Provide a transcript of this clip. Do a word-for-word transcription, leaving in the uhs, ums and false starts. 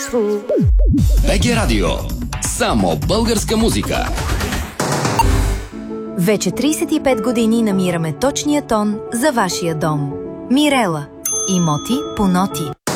peaceful. БГ Радио. Само българска музика. Вече трийсет и пет години намираме точния тон за вашия дом. Мирела. Имоти по ноти.